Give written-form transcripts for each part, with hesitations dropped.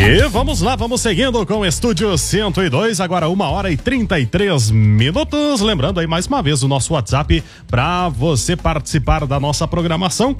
E vamos lá, vamos seguindo com o Estúdio 102, agora 1h33. Lembrando aí mais uma vez o nosso WhatsApp para você participar da nossa programação,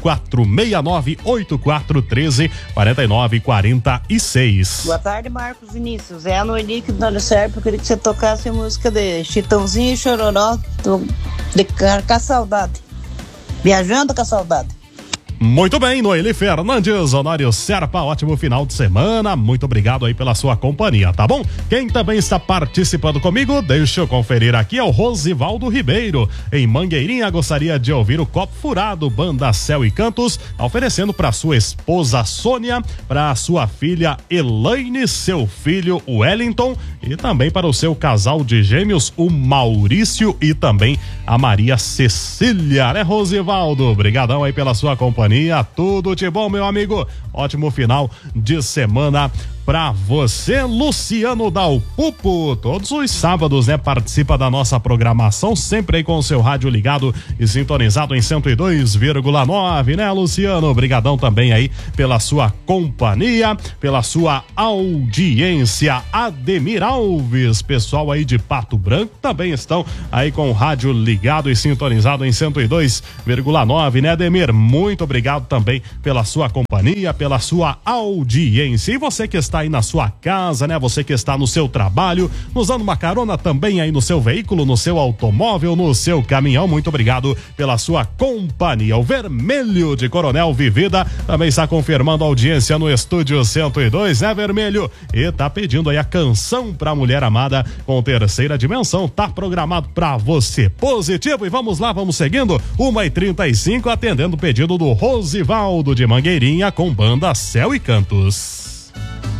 469-8413-4946. Boa tarde, Marcos Vinícius. É a Noeli que não serve, eu queria que você tocasse a música de Chitãozinho e Chororó, de com a saudade. Viajando com a saudade. Muito bem, Noeli Fernandes, Honório Serpa, ótimo final de semana, muito obrigado aí pela sua companhia, tá bom? Quem também está participando comigo, deixa eu conferir aqui, é o Rosivaldo Ribeiro, em Mangueirinha, gostaria de ouvir o Copo Furado, Banda Céu e Cantos, oferecendo para sua esposa Sônia, para sua filha Elaine, seu filho Wellington e também para o seu casal de gêmeos, o Maurício e também a Maria Cecília, né, Rosivaldo? Obrigadão aí pela sua companhia. Tudo de bom, meu amigo. Ótimo final de semana pra você. Luciano Dalpupo, todos os sábados, né, participa da nossa programação, sempre aí com o seu rádio ligado e sintonizado em 102,9, né, Luciano? Obrigadão também aí pela sua companhia, pela sua audiência. Ademir Alves, pessoal aí de Pato Branco, também estão aí com o rádio ligado e sintonizado em 102,9, né, Ademir? Muito obrigado também pela sua companhia, pela sua audiência. E você que está aí na sua casa, né? Você que está no seu trabalho, nos dando uma carona também aí no seu veículo, no seu automóvel, no seu caminhão, muito obrigado pela sua companhia. O Vermelho de Coronel Vivida também está confirmando a audiência no Estúdio 102, né, Vermelho? E tá pedindo aí a canção pra mulher amada com Terceira Dimensão, tá programado pra você. Positivo, e vamos lá, vamos seguindo, 1h35, atendendo o pedido do Rosivaldo de Mangueirinha com Banda Céu e Cantos.